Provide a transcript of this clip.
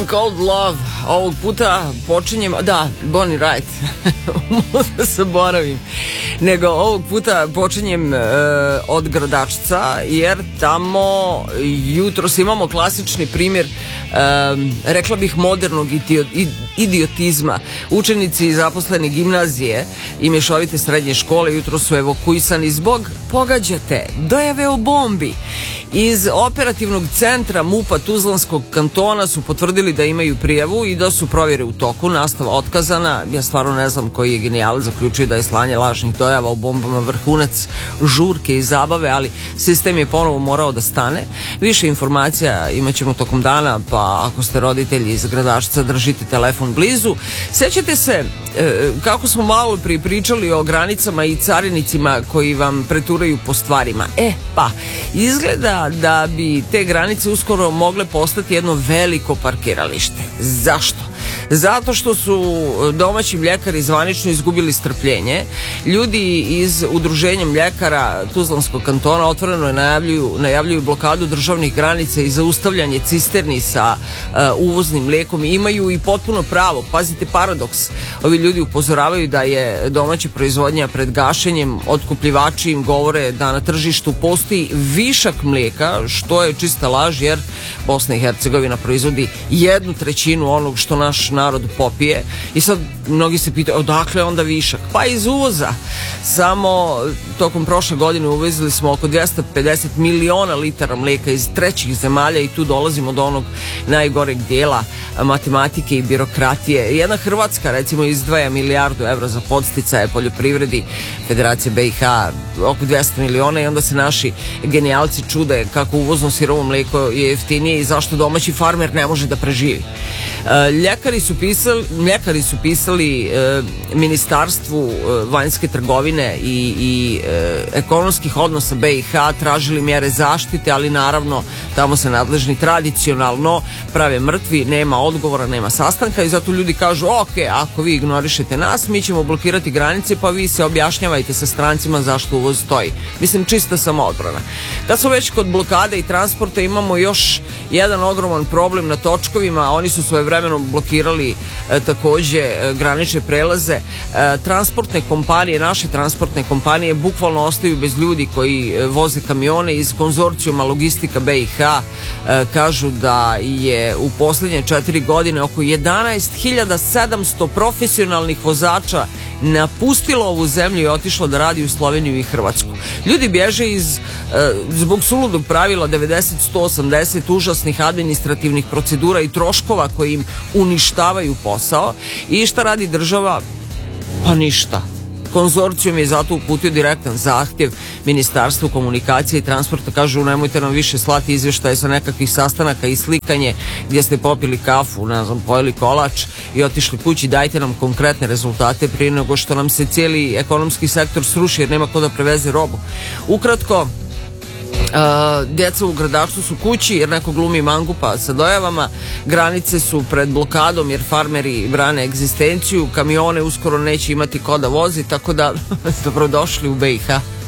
Cold Love. Ovog puta počinjem, da, Bonnie Wright, možda zaboravim, nego ovog puta počinjem od Gradačca, jer tamo jutros imamo klasični primjer, rekla bih, modernog idiotizma. Učenici i zaposleni gimnazije i mješovite srednje škole jutro su evakuisani zbog, pogađate, dojave o bombi. Iz operativnog centra MUP-a Tuzlanskog kantona su potvrdili da imaju prijavu i da su provjere u toku, nastava otkazana. Ja stvarno ne znam koji je genijal zaključio da je slanje lažnih dojava o bombama vrhunac žurke i zabave, ali sistem je ponovo morao da stane. Više informacija imat ćemo tokom dana, pa ako ste roditelji iz Gradačca, držite telefon blizu. Sjećate se kako smo malo pričali o granicama i carinicima koji vam preturaju po stvarima. Pa, izgleda da bi te granice uskoro mogle postati jedno veliko parkiralište. Zašto? Zato što su domaći mljekari zvanično izgubili strpljenje. Ljudi iz udruženja mljekara Tuzlanskog kantona otvoreno najavljuju blokadu državnih granica i zaustavljanje cisterni sa uvoznim mlijekom. Imaju i potpuno pravo. Pazite paradoks. Ovi ljudi upozoravaju da je domaća proizvodnja pred gašenjem. Otkupljivači im govore da na tržištu postoji višak mlijeka, što je čista laž, jer Bosna i Hercegovina proizvodi 1/3 onog što naš narod popije. I sad mnogi se pitaju odakle onda višak? Pa iz uvoza. Samo tokom prošle godine uvezli smo oko 250 miliona litara mlijeka iz trećih zemalja i tu dolazimo do onog najgoreg dijela matematike i birokratije. Jedna Hrvatska recimo izdvaja milijardu evra za podsticaje poljoprivredi, Federacija BiH oko 200 miliona, i onda se naši genijalci čude kako uvozno sirovo mlijeko je jeftinije i zašto domaći farmer ne može da preživi. Mljekari su pisali Ministarstvu vanjske trgovine i ekonomskih odnosa BiH, tražili mjere zaštite, ali naravno tamo se nadležni tradicionalno prave mrtvi, nema odgovora, nema sastanka, i zato ljudi kažu ok, ako vi ignorišete nas, mi ćemo blokirati granice, pa vi se objašnjavajte sa strancima zašto uvoz stoji. Mislim, čista samoodbrana. Kad smo već kod blokade i transporta, imamo još jedan ogroman problem na točkovima. Oni su svojevremeno blokirali takođe granične prelaze. Transportne kompanije, naše transportne kompanije bukvalno ostaju bez ljudi koji voze kamione. Iz konzorcijuma Logistika BiH kažu da je u posljednje 4 godine oko 11.700 profesionalnih vozača napustilo ovu zemlju i otišlo da radi u Sloveniju i Hrvatsku. Ljudi bježe zbog suludog pravila 90-180, užasnih administrativnih procedura i troškova koji im uništavaju posao. I šta radi država? Pa ništa. Konzorcijum je zato uputio direktan zahtjev Ministarstvu komunikacije i transporta. Kažu, nemojte nam više slati izvještaje sa nekakvih sastanaka i slikanje gdje ste popili kafu, ne znam, pojeli kolač i otišli kući. Dajte nam konkretne rezultate prije nego što nam se cijeli ekonomski sektor sruši jer nema ko da preveze robu. Ukratko, djeca u Gradačcu su kući jer neko glumi mangupa sa dojavama, granice su pred blokadom jer farmeri brane egzistenciju, kamione uskoro neće imati ko da vozi, tako da dobrodošli u BiH.